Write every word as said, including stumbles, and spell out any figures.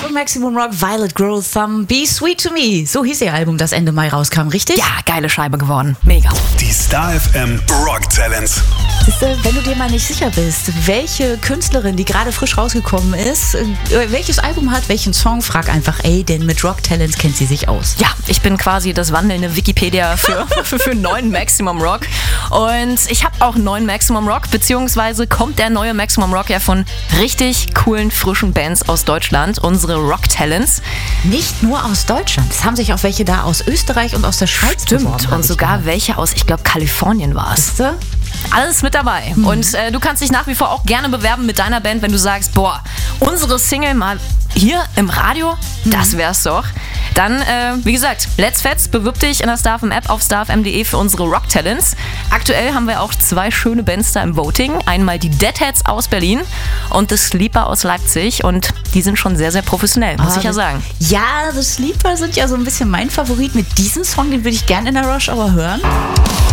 von Maximum Rock, Violet Grow Thumb, Be Sweet to Me. So hieß ihr Album, das Ende Mai rauskam, richtig? Ja, geile Scheibe geworden. Mega. Die Star F M Rock Talents. Siehste, wenn du dir mal nicht sicher bist, welche Künstlerin, die gerade frisch rausgekommen ist, äh, welches Album hat, welchen Song, frag einfach, ey, denn mit Rock Talents kennt sie sich aus. Ja, ich bin quasi das wandelnde Wikipedia für, für, für neuen Maximum Rock. Und ich habe auch neuen Maximum Rock, beziehungsweise kommt der neue Maximum Rock ja von richtig coolen, frischen Bands aus Deutschland, unsere Rock Talents. Nicht nur aus Deutschland, es haben sich auch welche da aus Österreich und aus der Schweiz beworben. Stimmt, und sogar welche aus, ich glaube, Kalifornien war es. Siehste? Alles mit dabei. Mhm. Und äh, du kannst dich nach wie vor auch gerne bewerben mit deiner Band, wenn du sagst, boah, unsere Single mal hier im Radio, mhm. das wär's doch. Dann, äh, wie gesagt, Let's Fets, bewirb dich in der Star F M App auf star f m punkt d e für unsere Rock Talents. Aktuell haben wir auch zwei schöne Bands da im Voting. Einmal die Deadheads aus Berlin und The Sleeper aus Leipzig. Und die sind schon sehr, sehr professionell, muss ah, ich ja sagen. Ja, The Sleeper sind ja so ein bisschen mein Favorit. Mit diesem Song, den würde ich gerne in der Rush Hour hören.